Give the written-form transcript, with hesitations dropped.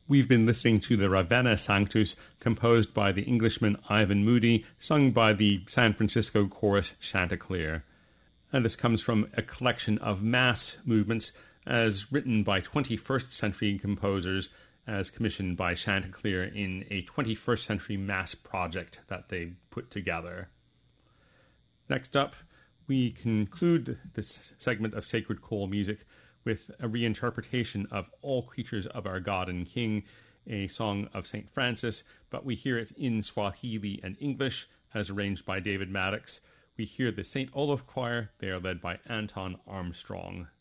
We've been listening to the Ravenna Sanctus, composed by the Englishman Ivan Moody, sung by the San Francisco chorus Chanticleer. And this comes from a collection of mass movements as written by 21st century composers, as commissioned by Chanticleer in a 21st century mass project that they put together. Next up, we conclude this segment of Sacred Choral Music with a reinterpretation of All Creatures of Our God and King, a song of St. Francis, but we hear it in Swahili and English, as arranged by David Maddox. We hear the St. Olaf Choir. They are led by Anton Armstrong.